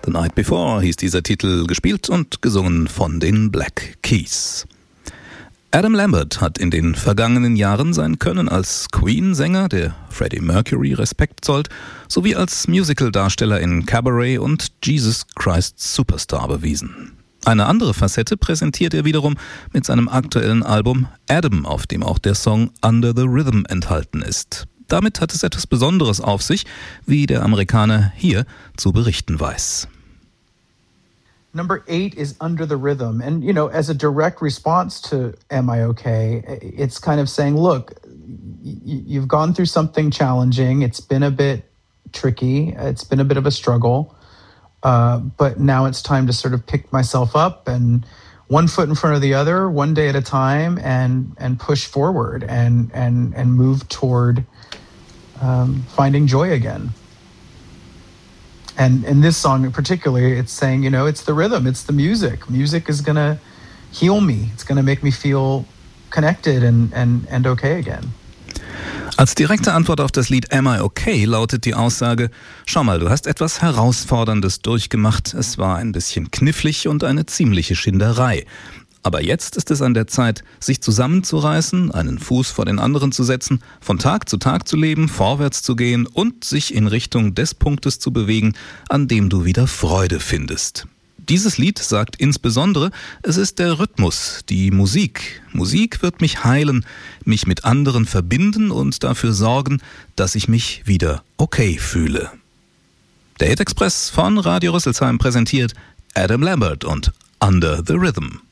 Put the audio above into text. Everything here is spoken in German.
The Night Before hieß dieser Titel, gespielt und gesungen von den Black Keys. Adam Lambert hat in den vergangenen Jahren sein Können als Queen-Sänger, der Freddie Mercury Respekt zollt, sowie als Musical-Darsteller in Cabaret und Jesus Christ Superstar bewiesen. Eine andere Facette präsentiert er wiederum mit seinem aktuellen Album Adam, auf dem auch der Song Under the Rhythm enthalten ist. Damit hat es etwas Besonderes auf sich, wie der Amerikaner hier zu berichten weiß. Number 8 is Under the Rhythm. And, you know, as a direct response to Am I Okay, it's kind of saying, look, you've gone through something challenging. It's been a bit tricky. It's been a bit of a struggle. But now it's time to sort of pick myself up and one foot in front of the other, one day at a time, and push forward and move toward finding joy again. And in this song particularly, it's saying, you know, it's the rhythm, it's the music. Music is going to heal me. It's going to make me feel connected and okay again. Als direkte Antwort auf das Lied Am I Okay lautet die Aussage: Schau mal, du hast etwas Herausforderndes durchgemacht. Es war ein bisschen knifflig und eine ziemliche Schinderei. Aber jetzt ist es an der Zeit, sich zusammenzureißen, einen Fuß vor den anderen zu setzen, von Tag zu Tag zu leben, vorwärts zu gehen und sich in Richtung des Punktes zu bewegen, an dem du wieder Freude findest. Dieses Lied sagt insbesondere, es ist der Rhythmus, die Musik. Musik wird mich heilen, mich mit anderen verbinden und dafür sorgen, dass ich mich wieder okay fühle. Der Hit Express von Radio Rüsselsheim präsentiert Adam Lambert und Under the Rhythm.